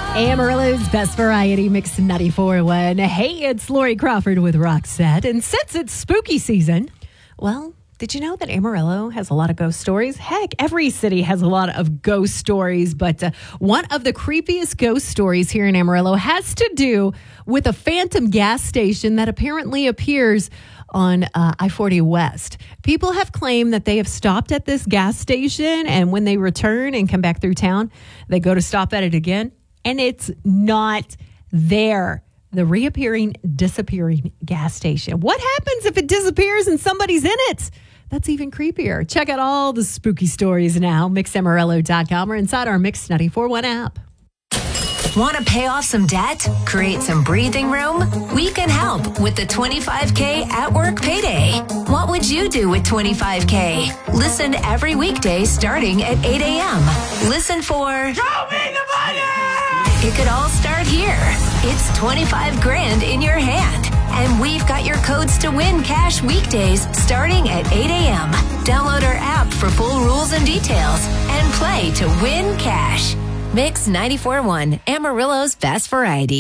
Amarillo's Best Variety Mix 94.1. Hey, it's Lori Crawford with Roxette. And since it's spooky season, well, did you know that Amarillo has a lot of ghost stories? Heck, every city has a lot of ghost stories. But one of the creepiest ghost stories here in Amarillo has to do with a phantom gas station that apparently appears on I-40 West. People have claimed that they have stopped at this gas station, and when they return and come back through town, they go to stop at it again, and it's not there. The reappearing, disappearing gas station. What happens if it disappears and somebody's in it? That's even creepier. Check out all the spooky stories now. MixAmarillo.com or inside our Mix 94.1 app. Want to pay off some debt? Create some breathing room? We can help with the 25K at work payday. What would you do with 25K? Listen every weekday starting at 8 a.m. Listen for Show me the money! It could all start here. It's 25 grand in your hand. And we've got your codes to win cash weekdays starting at 8 a.m. Download our app for full rules and details and play to win cash. Mix 94.1, Amarillo's Best Variety.